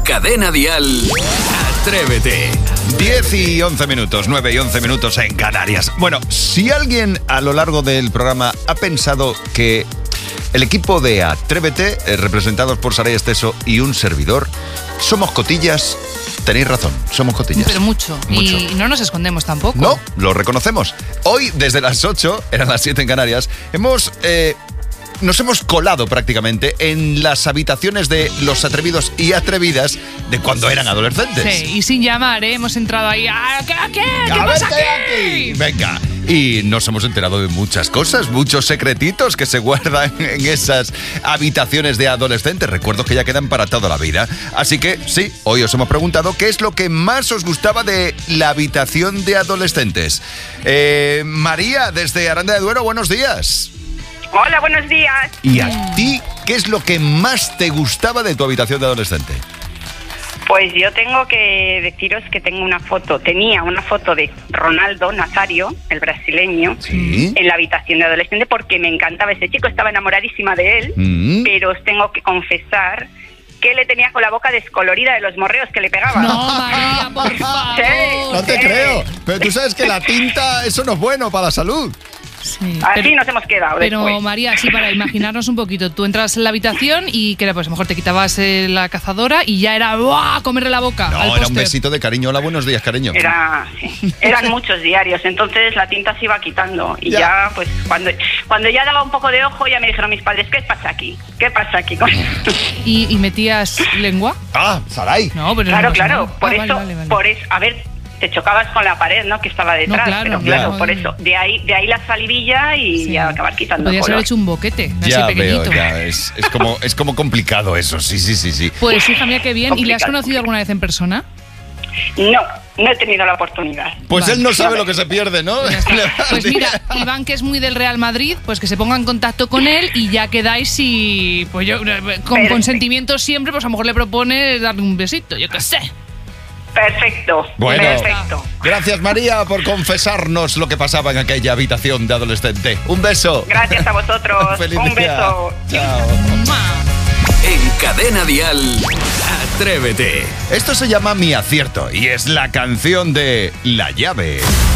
Cadena Dial, Atrévete. 10 y 11 minutos, 9 y 11 minutos en Canarias. Bueno, si alguien a lo largo del programa ha pensado que el equipo de Atrévete, representados por Saray Esteso y un servidor, somos cotillas, tenéis razón, somos cotillas. Pero mucho. Y no nos escondemos tampoco. No, lo reconocemos. Hoy, desde las 8, eran las 7 en Canarias, nos hemos colado prácticamente en las habitaciones de los atrevidos y atrevidas de cuando eran adolescentes. Sí, y sin llamar, hemos entrado ahí. ¿Qué pasa aquí? Venga. Y nos hemos enterado de muchas cosas, muchos secretitos que se guardan en esas habitaciones de adolescentes, recuerdos que ya quedan para toda la vida. Así que sí, hoy os hemos preguntado qué es lo que más os gustaba de la habitación de adolescentes. María, desde Aranda de Duero, buenos días. Hola, buenos días. ¿Y a ti qué es lo que más te gustaba de tu habitación de adolescente? Pues yo tengo que deciros que tenía una foto de Ronaldo Nazario, el brasileño, ¿Sí? en la habitación de adolescente porque me encantaba ese chico, estaba enamoradísima de él, pero os tengo que confesar que le tenía con la boca descolorida de los morreos que le pegaba. No, María, por favor. Sí, No te creo, pero tú sabes que la tinta, eso no es bueno para la salud. Sí, Así nos hemos quedado Pero después. María, sí, para imaginarnos un poquito, tú entras en la habitación y que era, pues a lo mejor te quitabas la cazadora y ya era ¡buah! Comerle la boca al No, era un póster. besito de cariño. Hola, buenos días, cariño. Eran muchos diarios, entonces la tinta se iba quitando y ya pues cuando ya daba un poco de ojo ya me dijeron mis padres, ¿qué pasa aquí? ¿Qué pasa aquí? ¿Y metías lengua? Ah, Saray. No, pero Claro, no pasa nada. por Vale. por eso, a ver, te chocabas con la pared, ¿no? Que estaba detrás, No, claro, pero claro, ya. por eso, de ahí la salivilla y Sí. acabar quitando Podrías haber color. hecho un boquete, Ya así veo, pequeñito. ya. Es como complicado eso, sí. Pues hija mía, qué bien. ¿Y le has Complicado. conocido alguna vez en persona? No he tenido la oportunidad. Pues Vale. él no sabe lo que se pierde, ¿no? Ya está. Pues mira, Iván, que es muy del Real Madrid, pues que se ponga en contacto con él y ya quedáis y pues yo, con Perfecto. consentimiento siempre, pues a lo mejor le propones darle un besito, yo qué sé. Perfecto. Bueno. Perfecto. Gracias, María, por confesarnos lo que pasaba en aquella habitación de adolescente. Un beso. Gracias a vosotros. Feliz Un día. beso. Chao. En Cadena Dial, Atrévete. Esto se llama Mi Acierto y es la canción de La Llave.